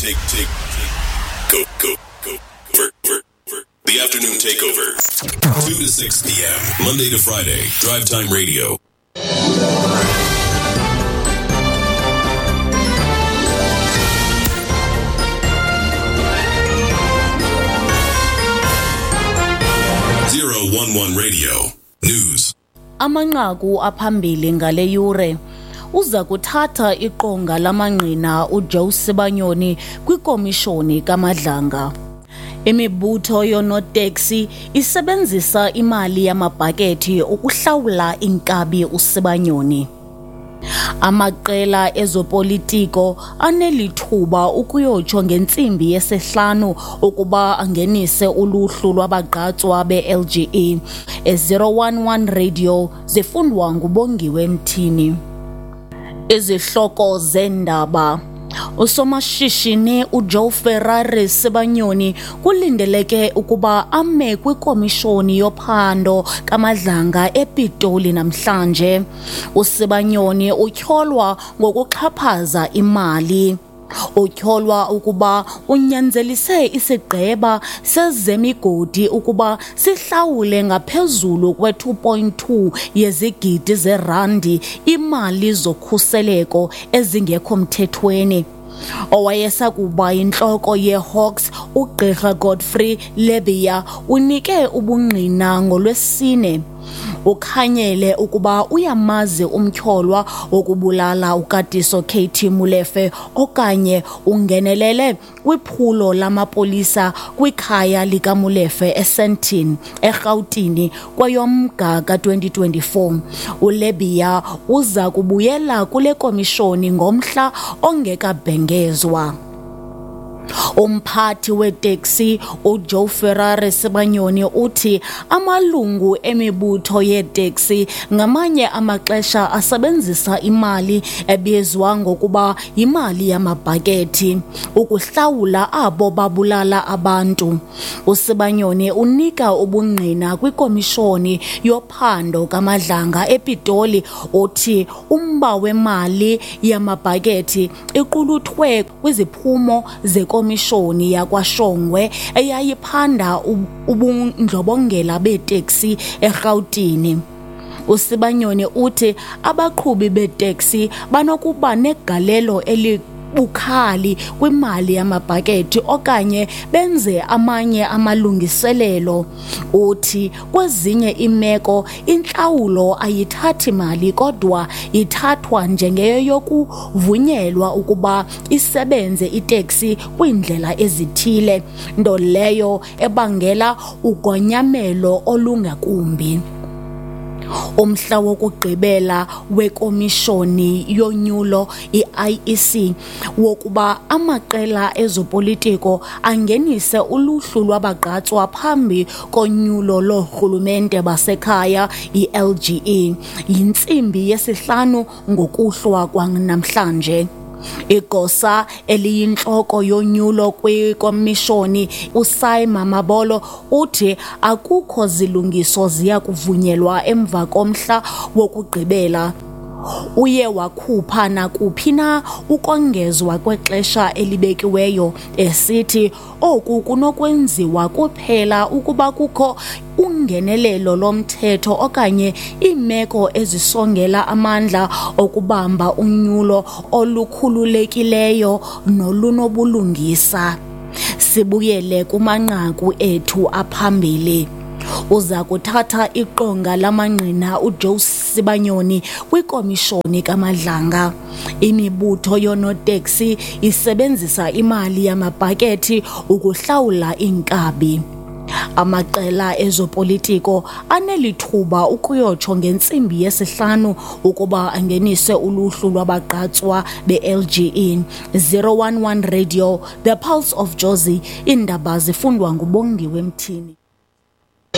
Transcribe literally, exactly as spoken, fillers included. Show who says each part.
Speaker 1: take, take, go, go, go. Ver, ver, ver. The afternoon takeover. two to six p.m. Monday to Friday. Drive Time Radio. zero one one Radio. News.
Speaker 2: Amanqaku aphambili ngale yure. Uza kuthatha iqonga lamangqina uJoe Sibanyoni kwikomishoni kaMadlanga. Imibutho yonoteksi isebenzisa imali yamabhakethi ukuhlawula inkabi uSibanyoni. Amaqela ezopolitiko anelithuba ukuyotsho ngentsimbi yesihlanu ukuba angenise uluhlu lwabagqatswa be-L G E. E-zero one one Radio zifundwa nguBongiwe Mthini. Izihloko zendaba. Usomashishini uJoe Ferrari Sibanyoni kulindeleke ukuba ame kwikomishoni yophando kaMadlanga ePitoli namhlanje. uSibanyoni utyholwa ngokuxhaphaza imali. Utyholwa ukuba unyanzelise isigqeba sezemigodi ukuba sihlawule ngaphezulu kwe-two point two yezigidi zerandi imali zokhuseleko ezingekho mthethweni. Owayesakuba intloko yeHawks uGqirha Godfrey Lebeya unike ubungqina ngolwesine. Ukhanyele ukuba uyamazi umtyholwa wokubulala uKatiso K T Molefe okanye ungenelele kwiphulo lamapolisa kwikhaya likaMolefe eSandton eRhawutini kweyomNga ka-twenty twenty-four. uLebeya uza kubuyela kule komishoni ngomhla ongekabhengezwa. Umphathi weteksi uJoe Ferrari Sibanyoni uthi amalungu emibutho yeteksi ngamanye amaxesha asebenzisa imali ebizwa ngokuba yimali yamabhakethi ukuhlawula abo babulala abantu. uSibanyoni unika ubungqina kwikomishoni yophando kaMadlanga ePitoli uthi umba wemali yamabhakethi iquluthwe kwiziphumo zekomishoni komishoni yakwaShongwe eyayiphanda ubundlobongela beteksi eRhawutini. uSibanyoni uthi abaqhubi beteksi banokuba negalelo eli bukhali kwimali yamabhakethi okanye benze amanye amalungiselelo. Uthi kwezinye imeko intlawulo ayithathi mali kodwa ithathwa njengeyokuvunyelwa ukuba isebenze iteksi kwindlela ezithile, nto leyo ebangela ugonyamelo olungakumbi. Umhla wokugqibela wekomishoni yonyulo i-I E C wokuba amaqela ezopolitiko angenise uluhlu lwabagqatswa phambi konyulo loorhulumente basekhaya i-L G E yintsimbi yesihlanu ngokuhlwa kwanamhlanje. Igosa eliyintloko yonyulo kwikomishoni uSaima Mabolo uthi akukho zilungiso ziya kuvunyelwa emva komhla wokugqibela. Uye wakhupha nakuphi na ukongezwa kwexesha elibekiweyo esithi oku kunokwenziwa kuphela ukuba kukho ungenelelo lomthetho okanye iimeko ezisongela amandla okubamba unyulo olukhululekileyo nolunobulungisa. Sibuyele kumanqaku ethu aphambili. Uza kuthatha iqonga lamangqina uJoe Sibanyoni kwikomishoni kaMadlanga. Imibutho yonoteksi isebenzisa imali yamabhakethi ukuhlawula inkabi. Amaqela ezopolitiko anelithuba ukuyotsho ngentsimbi yesihlanu ukuba angenise uluhlu lwabagqatswa be-L G E. zero one one Radio, The Pulse of Jozi, indaba zifundwa nguBongiwe Mthini.